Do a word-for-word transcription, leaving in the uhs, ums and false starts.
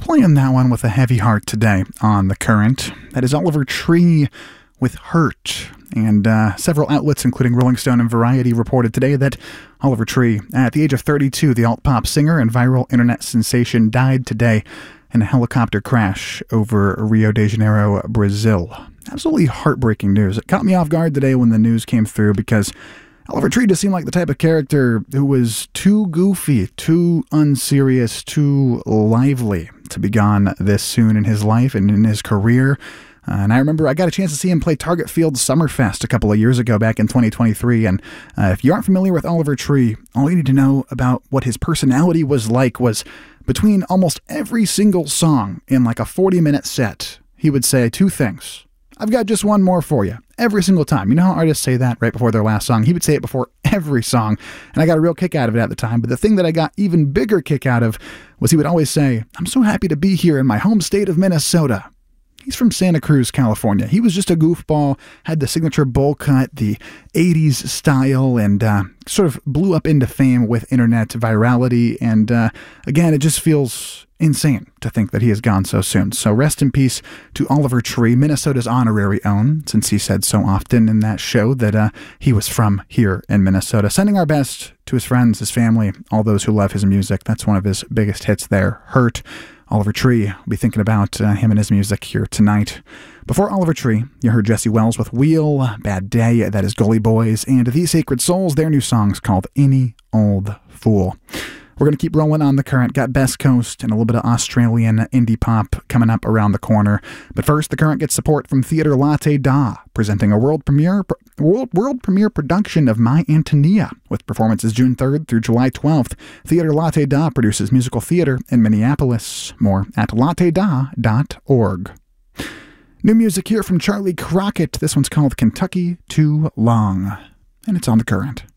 playing that one with a heavy heart today on The Current. That is Oliver Tree with Hurt. And uh, several outlets, including Rolling Stone and Variety, reported today that Oliver Tree, at the age of thirty-two, the alt-pop singer and viral internet sensation, died today in a helicopter crash over Rio de Janeiro, Brazil. Absolutely heartbreaking news. It caught me off guard today when the news came through because Oliver Tree just seemed like the type of character who was too goofy, too unserious, too lively to be gone this soon in his life and in his career. Uh, and I remember I got a chance to see him play Target Field Summerfest a couple of years ago back in twenty twenty-three. And uh, if you aren't familiar with Oliver Tree, all you need to know about what his personality was like was between almost every single song in like a forty-minute set, he would say two things. I've got just one more for you. Every single time. You know how artists say that right before their last song? He would say it before every song, and I got a real kick out of it at the time. But the thing that I got even bigger kick out of was he would always say, I'm so happy to be here in my home state of Minnesota. He's from Santa Cruz, California. He was just a goofball, had the signature bowl cut, the eighties style, and uh, sort of blew up into fame with internet virality. And uh, again, it just feels insane to think that he has gone so soon. So rest in peace to Oliver Tree, Minnesota's honorary own, since he said so often in that show that uh, he was from here in Minnesota. Sending our best to his friends, his family, all those who love his music. That's one of his biggest hits there, Hurt. Oliver Tree, we'll be thinking about uh, him and his music here tonight. Before Oliver Tree, you heard Jesse Wells with Wheel, Bad Day, that is Gully Boys, and The Sacred Souls, their new song's called Any Old Fool. We're going to keep rolling on The Current. Got Best Coast and a little bit of Australian indie pop coming up around the corner. But first, The Current gets support from Theatre Latte Da, presenting a world premiere world, world premiere production of My Antonia, with performances June third through July twelfth. Theatre Latte Da produces musical theater in Minneapolis. More at latte da dot org. New music here from Charlie Crockett. This one's called Kentucky Too Long, and it's on The Current.